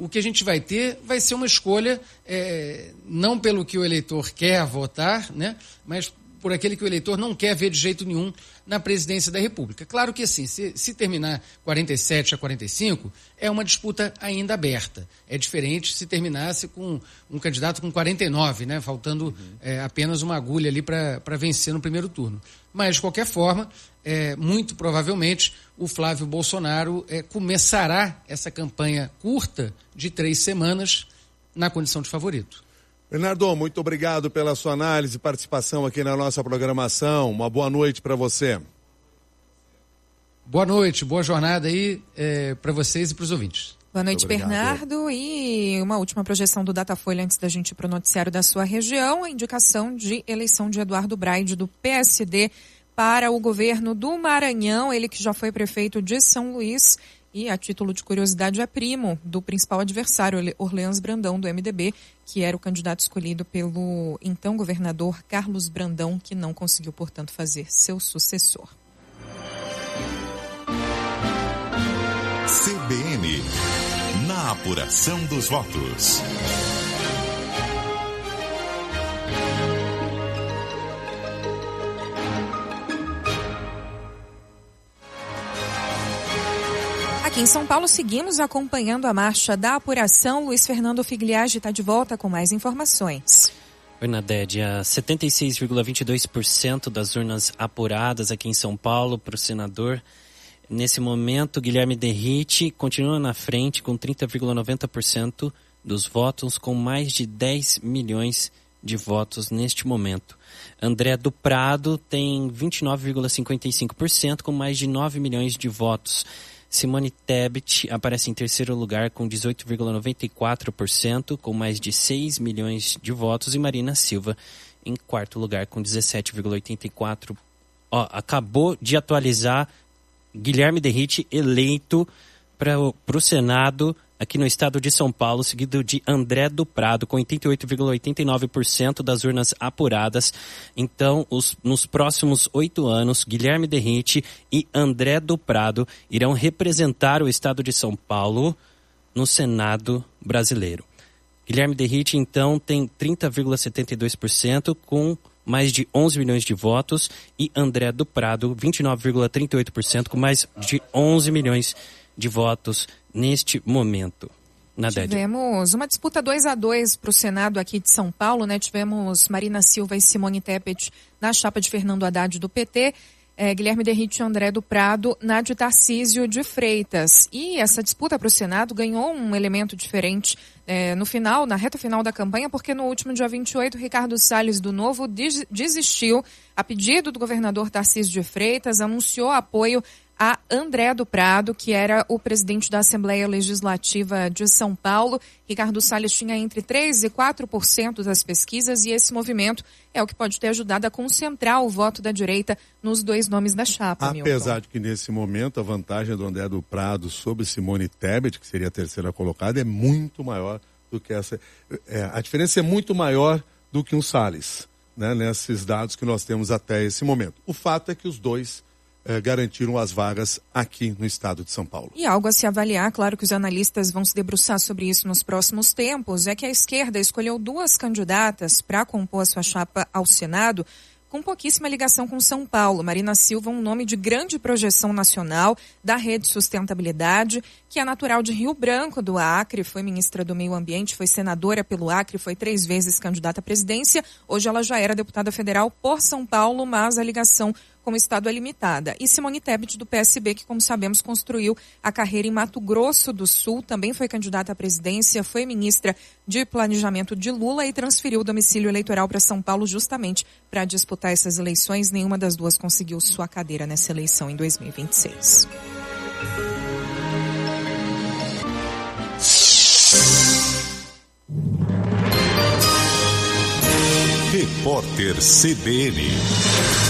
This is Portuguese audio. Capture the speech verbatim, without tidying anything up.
o que a gente vai ter vai ser uma escolha, é, não pelo que o eleitor quer votar, né, mas por aquele que o eleitor não quer ver de jeito nenhum na presidência da República. Claro que assim, se, se terminar quarenta e sete a quarenta e cinco, é uma disputa ainda aberta. É diferente se terminasse com um candidato com quarenta e nove, né, faltando uhum. é, apenas uma agulha ali para vencer no primeiro turno. Mas, de qualquer forma, é, muito provavelmente o Flávio Bolsonaro é, começará essa campanha curta de três semanas na condição de favorito. Bernardo, muito obrigado pela sua análise e participação aqui na nossa programação. Uma boa noite para você. Boa noite, boa jornada aí é, para vocês e para os ouvintes. Boa noite, Bernardo. E uma última projeção do Datafolha antes da gente ir para o noticiário da sua região, a indicação de eleição de Eduardo Braide do P S D para o governo do Maranhão, ele que já foi prefeito de São Luís. E, a título de curiosidade, é primo do principal adversário, Orleans Brandão, do M D B, que era o candidato escolhido pelo então governador Carlos Brandão, que não conseguiu, portanto, fazer seu sucessor. C B N, na apuração dos votos. Aqui em São Paulo, seguimos acompanhando a marcha da apuração. Luiz Fernando Figliage está de volta com mais informações. Bernadette, a setenta e seis vírgula vinte e dois por cento das urnas apuradas aqui em São Paulo para o senador. Nesse momento, Guilherme Derrite continua na frente com trinta vírgula noventa por cento dos votos, com mais de dez milhões de votos neste momento. André do Prado tem vinte e nove vírgula cinquenta e cinco por cento, com mais de nove milhões de votos. Simone Tebet aparece em terceiro lugar com dezoito vírgula noventa e quatro por cento, com mais de seis milhões de votos. E Marina Silva em quarto lugar com dezessete vírgula oitenta e quatro por cento. Ó, acabou de atualizar Guilherme Derrite eleito para o Senado aqui no estado de São Paulo, seguido de André do Prado, com oitenta e oito vírgula oitenta e nove por cento das urnas apuradas. Então, os, nos próximos oito anos, Guilherme Derrite e André do Prado irão representar o estado de São Paulo no Senado brasileiro. Guilherme Derrite, então, tem trinta vírgula setenta e dois por cento, com mais de onze milhões de votos, e André do Prado, vinte e nove vírgula trinta e oito por cento, com mais de onze milhões de votos neste momento. Nadélia. Tivemos uma disputa dois a dois para o Senado aqui de São Paulo, né? Tivemos Marina Silva e Simone Tebet na chapa de Fernando Haddad do P T, é, Guilherme Derrite e André do Prado na de Tarcísio de Freitas. E essa disputa para o Senado ganhou um elemento diferente é, no final, na reta final da campanha, porque no último dia vinte e oito, Ricardo Salles do Novo des- desistiu, a pedido do governador Tarcísio de Freitas, anunciou apoio a André do Prado, que era o presidente da Assembleia Legislativa de São Paulo. Ricardo Salles tinha entre três por cento e quatro por cento das pesquisas, e esse movimento é o que pode ter ajudado a concentrar o voto da direita nos dois nomes da chapa. Apesar Milton. de que nesse momento a vantagem do André do Prado sobre Simone Tebet, que seria a terceira colocada, é muito maior do que essa. É, a diferença é muito maior do que um Salles, né, nesses dados que nós temos até esse momento. O fato é que os dois Eh, garantiram as vagas aqui no estado de São Paulo. E algo a se avaliar, claro que os analistas vão se debruçar sobre isso nos próximos tempos, é que a esquerda escolheu duas candidatas para compor a sua chapa ao Senado com pouquíssima ligação com São Paulo. Marina Silva, um nome de grande projeção nacional da Rede Sustentabilidade, que é natural de Rio Branco, do Acre, foi ministra do Meio Ambiente, foi senadora pelo Acre, foi três vezes candidata à presidência. Hoje ela já era deputada federal por São Paulo, mas a ligação com o estado é limitada. E Simone Tebet, do P S B, que, como sabemos, construiu a carreira em Mato Grosso do Sul, também foi candidata à presidência, foi ministra de Planejamento de Lula e transferiu o domicílio eleitoral para São Paulo justamente para disputar essas eleições. Nenhuma das duas conseguiu sua cadeira nessa eleição em dois mil e vinte e seis. Repórter C B N.